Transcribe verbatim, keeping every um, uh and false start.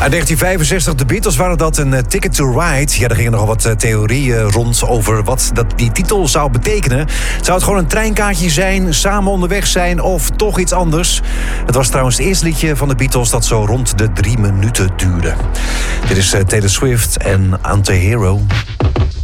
Uit negentien vijfenzestig, de Beatles waren dat, een uh, Ticket to Ride. Ja, er gingen nogal wat uh, theorieën rond over wat dat die titel zou betekenen. Zou het gewoon een treinkaartje zijn, samen onderweg zijn of toch iets anders? Het was trouwens het eerste liedje van de Beatles dat zo rond de drie minuten duurde. Dit is uh, Taylor Swift en Anti-Hero.